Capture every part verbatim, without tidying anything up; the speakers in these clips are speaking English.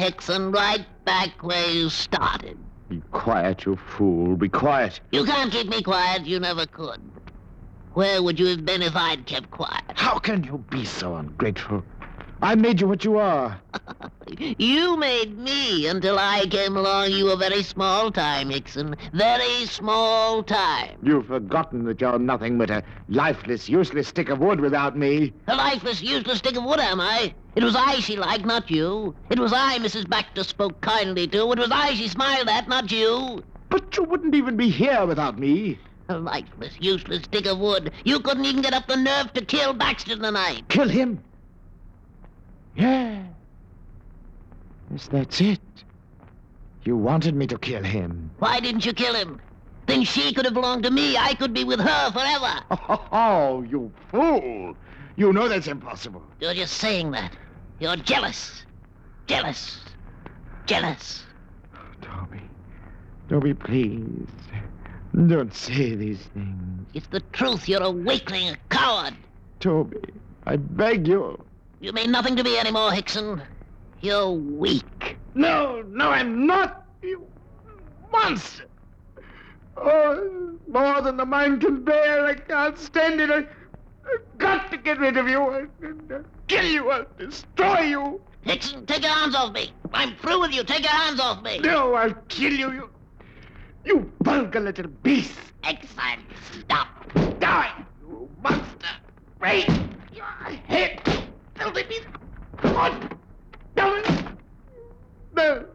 Hickson, right back where you started. Be quiet, you fool. Be quiet. You can't keep me quiet. You never could. Where would you have been if I'd kept quiet? How can you be so ungrateful? I made you what you are. You made me. Until I came along, you were very small time, Hickson. Very small time. You've forgotten that you're nothing but a lifeless, useless stick of wood without me. A lifeless, useless stick of wood, am I? It was I she liked, not you. It was I Missus Baxter spoke kindly to. It was I she smiled at, not you. But you wouldn't even be here without me. A lifeless, useless stick of wood. You couldn't even get up the nerve to kill Baxter tonight. Kill him? Yeah. Yes, that's it. You wanted me to kill him. Why didn't you kill him? Then she could have belonged to me. I could be with her forever. Oh, oh, you fool. You know that's impossible. You're just saying that. You're jealous. Jealous. Jealous. Toby. Toby, please. Don't say these things. It's the truth. You're a weakling, a coward. Toby, I beg you. You mean nothing to me anymore, Hickson. You're weak. No, no, I'm not. You monster. Oh, more than the mind can bear. I can't stand it. I, I've got to get rid of you. I'll kill you. I'll destroy you. Hickson, take your hands off me. I'm through with you. Take your hands off me. No, I'll kill you. You, you vulgar little beast. Hickson, stop. Die, you monster. Break your head. Filthy piece of wood. No. No.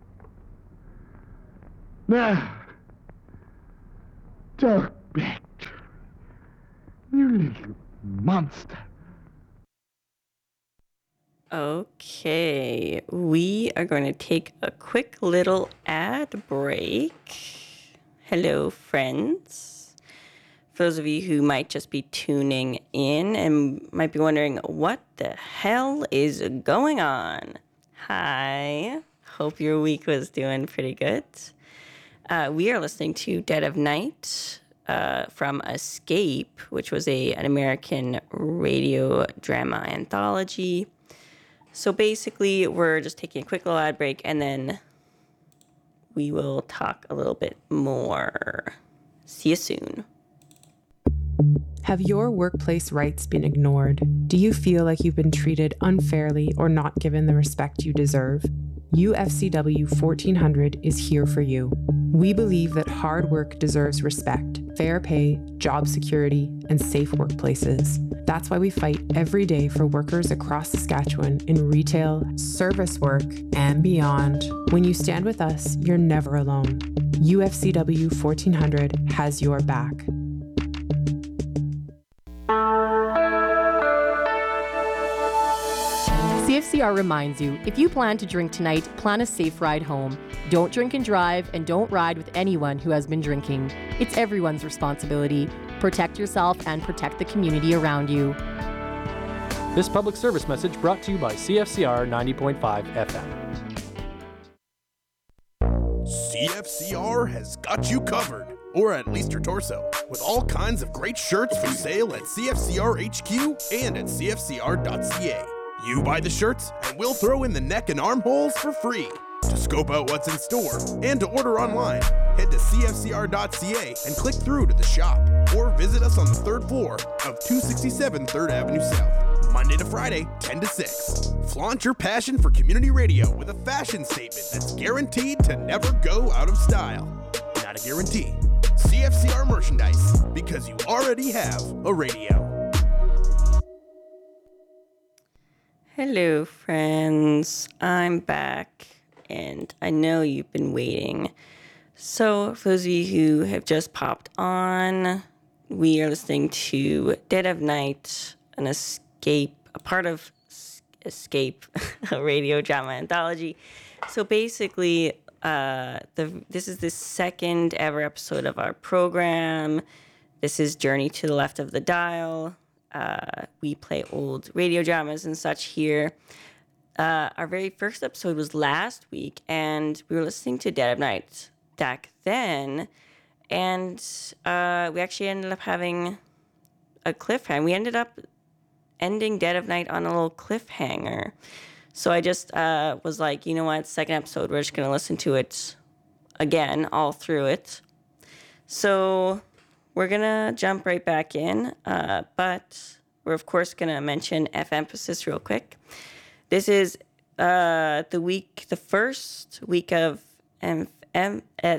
Now, talk back to me, you little monster. Okay, we are going to take a quick little ad break. Hello, friends. For those of you who might just be tuning in and might be wondering what the hell is going on. Hi, hope your week was doing pretty good. Uh, we are listening to Dead of Night uh, from Escape, which was a an American radio drama anthology. So basically, we're just taking a quick little ad break, and then we will talk a little bit more. See you soon. Have your workplace rights been ignored? Do you feel like you've been treated unfairly or not given the respect you deserve? U F C W fourteen hundred is here for you. We believe that hard work deserves respect, fair pay, job security, and safe workplaces. That's why we fight every day for workers across Saskatchewan in retail, service work, and beyond. When you stand with us, you're never alone. U F C W fourteen hundred has your back. C F C R reminds you, if you plan to drink tonight, plan a safe ride home. Don't drink and drive, and don't ride with anyone who has been drinking. It's everyone's responsibility. Protect yourself and protect the community around you. This public service message brought to you by C F C R ninety point five F M. C F C R has got you covered, or at least your torso, with all kinds of great shirts for sale at C F C R H Q and at C F C R dot C A. You buy the shirts, and we'll throw in the neck and armholes for free. To scope out what's in store and to order online, head to C F C R dot C A and click through to the shop, or visit us on the third floor of two sixty-seven third Avenue South, Monday to Friday, ten to six. Flaunt your passion for community radio with a fashion statement that's guaranteed to never go out of style. Not a guarantee. C F C R merchandise, because you already have a radio. Hello, friends. I'm back, and I know you've been waiting. So, for those of you who have just popped on, we are listening to Dead of Night, an Escape, a part of Escape, a radio drama anthology. So basically, uh, the this is the second ever episode of our program. This is Journey to the Left of the Dial. Uh, we play old radio dramas and such here. Uh, our very first episode was last week, and we were listening to Dead of Night back then, and uh, we actually ended up having a cliffhanger. We ended up ending Dead of Night on a little cliffhanger. So I just uh, was like, you know what, second episode, we're just going to listen to it again, all through it. So we're going to jump right back in, uh, but we're, of course, going to mention F-Emphasis real quick. This is uh, the week, the first week of F- M-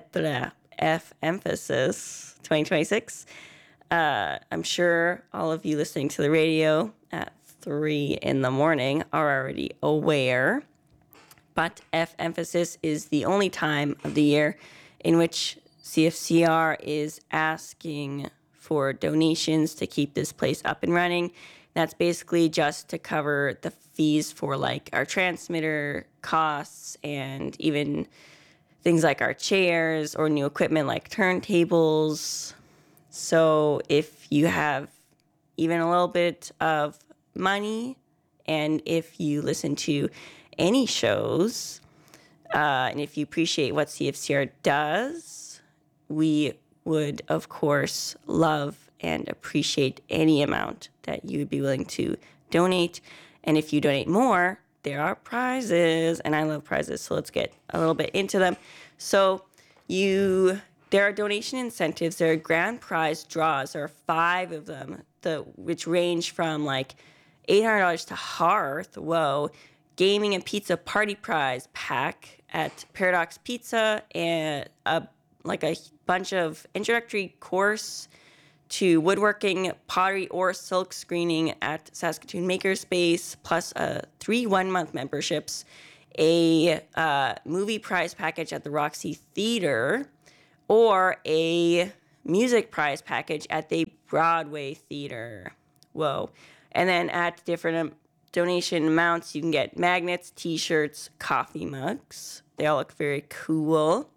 F-Emphasis twenty twenty-six. Uh, I'm sure all of you listening to the radio at three in the morning are already aware, but F-Emphasis is the only time of the year in which C F C R is asking for donations to keep this place up and running. That's basically just to cover the fees for like our transmitter costs and even things like our chairs or new equipment like turntables. So if you have even a little bit of money, and if you listen to any shows, uh, and if you appreciate what C F C R does, we would, of course, love and appreciate any amount that you would be willing to donate. And if you donate more, there are prizes, and I love prizes, so let's get a little bit into them. So you... There are donation incentives. There are grand prize draws. There are five of them, the which range from like eight hundred dollars to Hearth. Whoa. Gaming and pizza party prize pack at Paradox Pizza, and a, like a bunch of introductory course to woodworking, pottery, or silk screening at Saskatoon Makerspace, plus a three one-month memberships, a uh, movie prize package at the Roxy Theatre, or a music prize package at the Broadway Theater. Whoa. And then at different um, donation amounts, you can get magnets, t-shirts, coffee mugs. They all look very cool.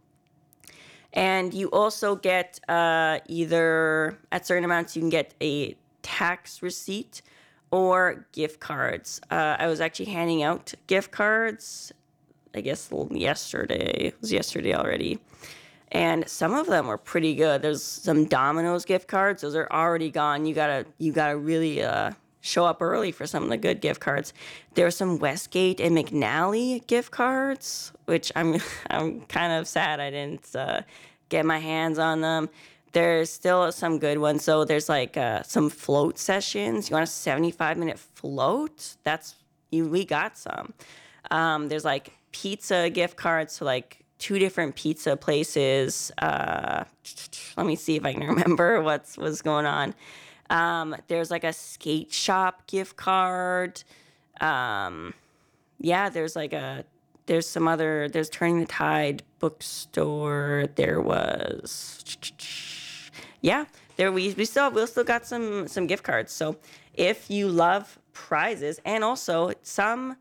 And you also get uh, either, at certain amounts, you can get a tax receipt or gift cards. Uh, I was actually handing out gift cards, I guess yesterday. It was yesterday already. And some of them were pretty good. There's some Domino's gift cards. Those are already gone. You gotta you gotta really uh, show up early for some of the good gift cards. There's some Westgate and McNally gift cards, which I'm I'm kind of sad I didn't uh, get my hands on them. There's still some good ones. So there's like uh, some float sessions. You want a seventy-five minute float? That's you. We got some. Um, there's like pizza gift cards to like two different pizza places. Uh, let me see if I can remember what's what's going on. Um, there's like a skate shop gift card. Um, yeah, there's like a there's some other there's Turning the Tide bookstore. There was yeah there we we still we still got some some gift cards. So if you love prizes, and also some.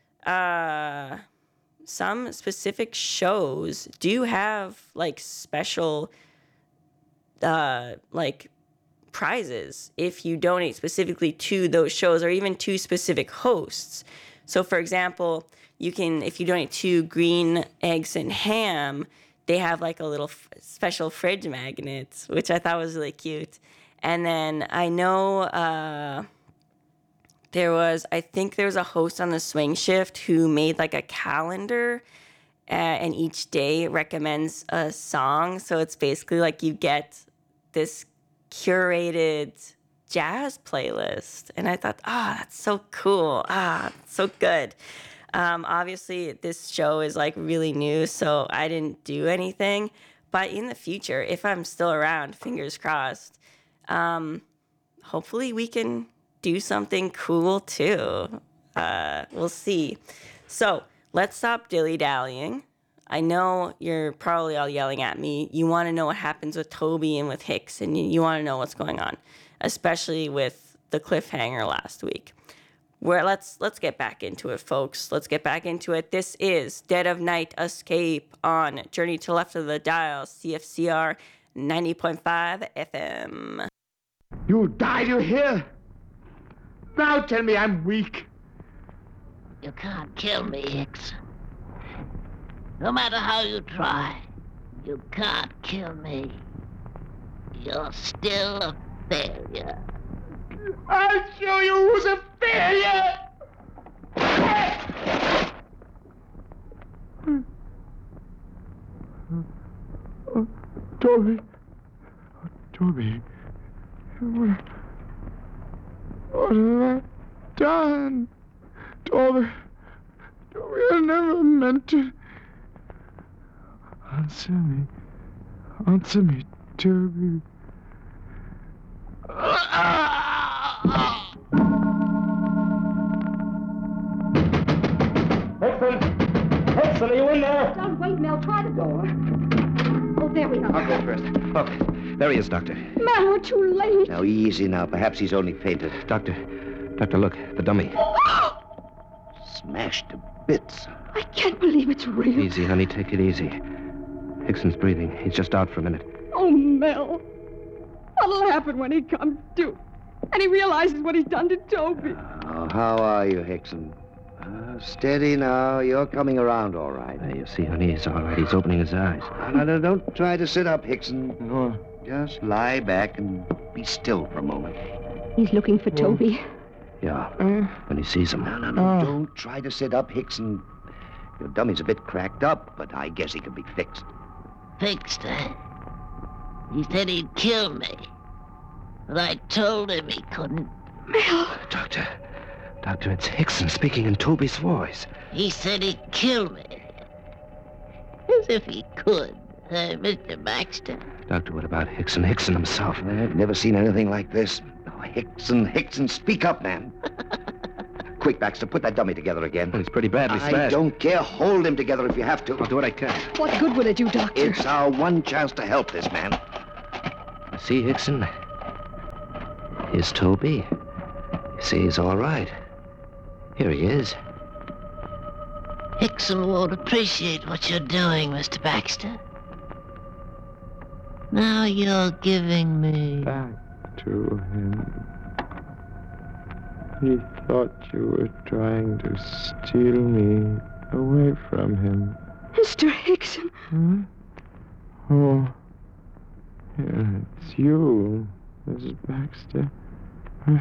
Uh, Some specific shows do have like special uh, like prizes if you donate specifically to those shows or even to specific hosts. So for example, you can, if you donate to Green Eggs and Ham, they have like a little f- special fridge magnet, which I thought was really cute. And then I know uh, there was, I think there was a host on the Swing Shift who made like a calendar, uh, and each day recommends a song. So it's basically like you get this curated jazz playlist. And I thought, ah, oh, that's so cool. Ah, so good. Um, obviously, this show is like really new, so I didn't do anything. But in the future, if I'm still around, fingers crossed, um, hopefully we can do something cool too. Uh, we'll see. So let's stop dilly-dallying. I know you're probably all yelling at me. You want to know what happens with Toby and with Hicks, and you, you want to know what's going on, especially with the cliffhanger last week. Where let's let's get back into it, folks. Let's get back into it. This is Dead of Night Escape on Journey to Left of the Dial, C F C R ninety point five F M. You died, you hear? Now tell me I'm weak. You can't kill me, Hicks. No matter how you try, you can't kill me. You're still a failure. I'll show you who's a failure! Toby. Oh, Toby. What, what have I done? Toby. Toby, I never meant to. Answer me. Answer me, Toby. Hickson! Hickson, are you in there? Don't wait, Mel. Try the door. Oh, there we are. I'll go first. Okay. There he is, Doctor. Mel, we're too late. Now, easy now. Perhaps he's only fainted. Doctor. Doctor, look. The dummy. Smashed to bits. I can't believe it's real. Easy, honey. Take it easy. Hickson's breathing. He's just out for a minute. Oh, Mel. What'll happen when he comes to? And he realizes what he's done to Toby. Oh, how are you, Hickson? Uh, steady now. You're coming around all right. Uh, you see, honey, he's all right. He's opening his eyes. No, no, don't try to sit up, Hickson. No. Just lie back and be still for a moment. He's looking for Toby. Yeah, Uh, when he sees him. No, no, no. Oh. Don't try to sit up, Hickson. Your dummy's a bit cracked up, but I guess he can be fixed. Fixed, eh? He said he'd kill me. But I told him he couldn't. Mel. Doctor. Doctor, it's Hickson speaking in Toby's voice. He said he'd kill me. As if he could, uh, Mister Baxter. Doctor, what about Hickson? Hickson himself. I've never seen anything like this. Oh, Hickson, Hickson, speak up, man. Quick, Baxter, put that dummy together again. Well, he's pretty badly smashed. I don't care. Hold him together if you have to. I'll do what I can. What good will it do, Doctor? It's our one chance to help this man. See, Hickson? Here's Toby. You see, he's all right. Here he is. Hickson won't appreciate what you're doing, Mister Baxter. Now you're giving me... back to him. He thought you were trying to steal me away from him. Mister Hickson. Huh? Oh. Yeah, it's you, Missus Baxter. Uh,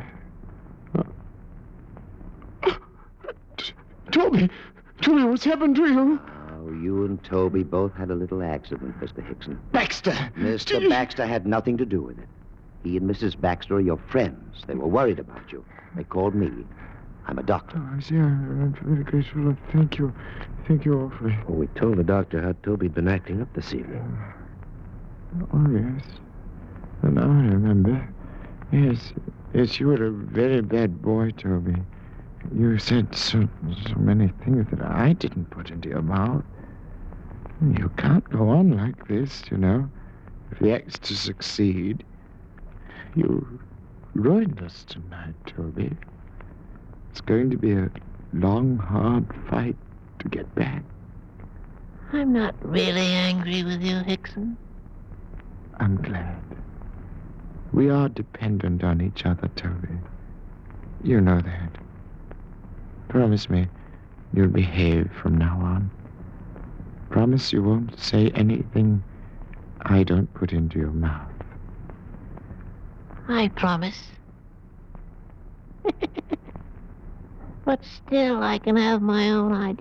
uh, T- Toby! Toby, what's happened to you? Oh, you and Toby both had a little accident, Mister Hickson. Baxter! Mister Gee. Baxter had nothing to do with it. He and Missus Baxter are your friends. They were worried about you. They called me. I'm a doctor. Oh, I see. I'm very grateful. Thank you. Thank you awfully. Well, we told the doctor how Toby'd been acting up this evening. Oh, yes. And now I remember. Yes, yes, you were a very bad boy, Toby. You said so, so many things that I didn't put into your mouth. You can't go on like this, you know. If the act's to succeed, you ruined us tonight, Toby. It's going to be a long, hard fight to get back. I'm not really angry with you, Hickson. I'm glad. We are dependent on each other, Toby. You know that. Promise me you'll behave from now on. Promise you won't say anything I don't put into your mouth. I promise. But still, I can have my own ideas.